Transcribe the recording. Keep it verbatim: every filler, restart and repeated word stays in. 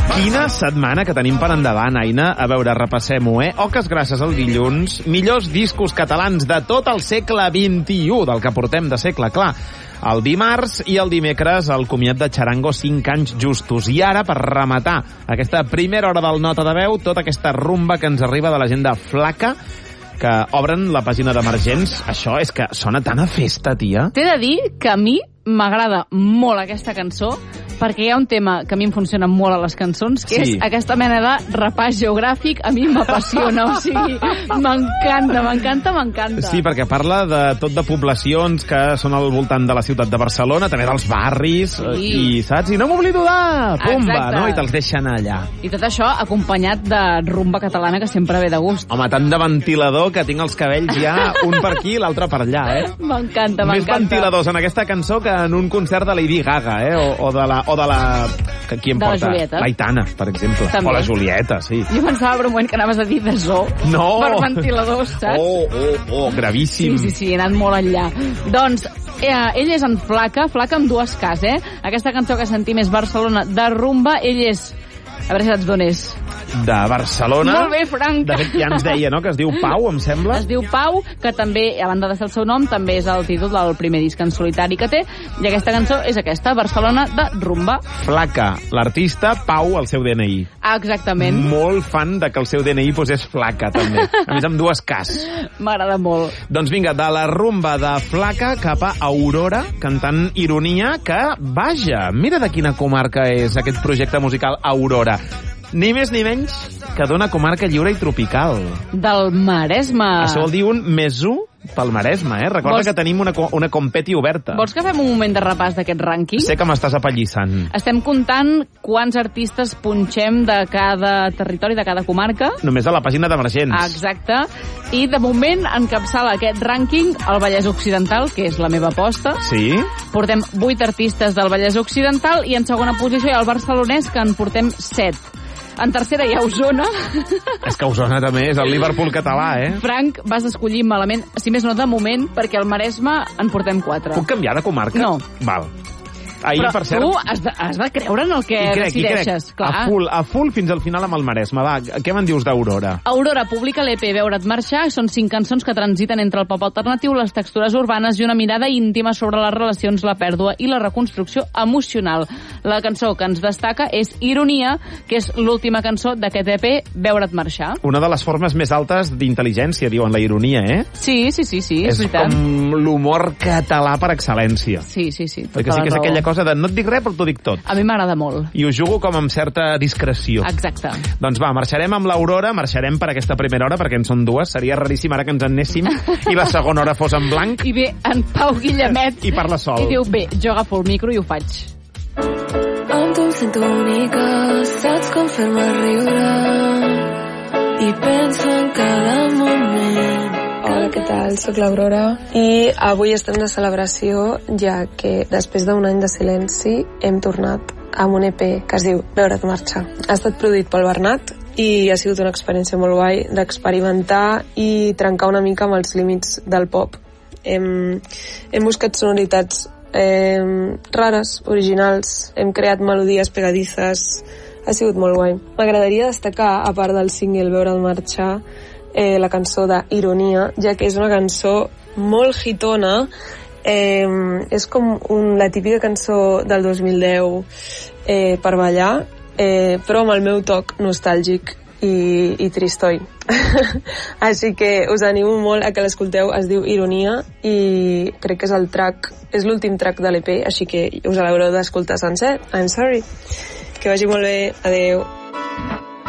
Quina setmana que tenim per endavant, Aina. A veure, repassem-ho, eh? Oques grasses el dilluns, millors discos catalans de tot el segle vint-i-u, del que portem de segle, clar. El dimarts i el dimecres el comiat de Charango, cinc anys justos. I ara, per rematar aquesta primera hora del Nota de Veu, tota aquesta rumba que ens arriba de la gent de Flaca, que obren la pàgina d'Emergents. Això és que sona tan a festa, tia. T'he de dir que a mi m'agrada molt aquesta cançó, perquè hi ha un tema que a mi em funciona molt a les cançons, que sí. és aquesta mena de repàs geogràfic. A mi m'apassiona, o sigui, m'encanta, m'encanta, m'encanta. Sí, perquè parla de tot de poblacions que són al voltant de la ciutat de Barcelona, també dels barris, sí. i saps? I no m'oblido de... Pumba, exacte. No? I te'ls deixen allà. I tot això acompanyat de rumba catalana, que sempre ve de gust. Home, tant de ventilador que tinc els cabells ja un per aquí i l'altre per allà, eh? M'encanta, m'encanta. Més ventiladors en aquesta cançó que en un concert de Lady Gaga, eh? O, o de la... O de la... Qui em de porta? La Julieta. L'Aitana, per exemple. També. O la Julieta, sí. Jo pensava per un moment que anaves a dir de zoo. No! Per ventiladors, saps? Oh, oh, oh, gravíssim. Sí, sí, sí, he anat molt enllà. Doncs, eh, ell és en Flaca, Flaca amb dues Ks, eh? Aquesta cançó que sentim és Barcelona de rumba, ell és... A veure si saps d'on és. De Barcelona. Molt bé, Frank. De fet, ja ens deia, no?, que es diu Pau, em sembla. Es diu Pau, que també, a banda de ser el seu nom, també és el títol del primer disc en solitari que té, i aquesta cançó és aquesta, Barcelona de rumba. Flaca, l'artista, Pau, el seu D N I. Ah, exactament. Molt fan de que el seu D N I posés Flaca, també. A més, amb dues Ks. M'agrada molt. Doncs vinga, de la rumba de Flaca cap a Aurora, cantant Ironia, que, vaja, mira de quina comarca és aquest projecte musical Aurora. Ni més ni menys que d'una comarca lliure i tropical. Del Maresme. Això vol dir un més u pel Maresme, eh? Recorda Vols... que tenim una, una competi oberta. Vols que fem un moment de repàs d'aquest rànquing? Sé que m'estàs apallissant. Estem comptant quants artistes punxem de cada territori, de cada comarca. Només a la pàgina d'Emergents. Exacte. I de moment encapçala aquest rànquing el Vallès Occidental, que és la meva aposta. Sí. Portem vuit artistes del Vallès Occidental i en segona posició hi ha el barcelonès, que en portem set. En tercera hi ha Osona. És que Osona també és el Liverpool català, eh? Frank, vas escollir malament, si més no de moment, perquè al Maresme en portem quatre. Puc canviar de comarca? No. Val. Ahir, però per cert... tu has de, has de creure en el que I crec, decideixes. I crec. Clar. A full, a full fins al final amb el Maresme. Va, què me'n dius d'Aurora? Aurora publica l'E P Veure't marxar. Són cinc cançons que transiten entre el pop alternatiu, les textures urbanes i una mirada íntima sobre les relacions, la pèrdua i la reconstrucció emocional. La cançó que ens destaca és Ironia, que és l'última cançó d'aquest E P Veure't marxar. Una de les formes més altes d'intel·ligència, diuen, la ironia, eh? Sí, sí, sí, sí, és, és veritat. com l'humor català per excel·lència. Sí, sí, sí. Perquè sí que és aquella cosa de no et dic res, però t'ho dic tot. A mi m'agrada molt. I ho jugo com amb certa discreció. Exacte. Doncs va, marxarem amb l'Aurora, marxarem per aquesta primera hora, perquè en són dues. Seria raríssim ara que ens en anéssim i la segona hora fos en blanc. I ve en Pau Guillemet. I parla sol. I diu, bé, jo agafo el micro i ho faig. Amb tu em sento única, saps com fer-me riure i penso en cada moment. Hola, què tal? Soc l'Aurora i avui estem de celebració, ja que després d'un any de silenci hem tornat amb un E P que es diu Veure't marxar. Ha estat produït pel Bernat i ha sigut una experiència molt guai d'experimentar i trencar una mica amb els límits del pop. Hem, hem buscat sonoritats eh, rares, originals, hem creat melodies pegadisses, ha sigut molt guai. M'agradaria destacar, a part del single Veure't marxar, Eh, la cançó d'Ironia, ja que és una cançó molt hitona, eh, és com un, la típica cançó del dos mil deu eh, per ballar, eh, però amb el meu toc nostàlgic i, i tristoi. Així que us animo molt a que l'escolteu, es diu Ironia i crec que és el track, és l'últim track de l'E P, així que us l'haureu d'escoltar sencer. I'm sorry. Que vagi molt bé. Adeu.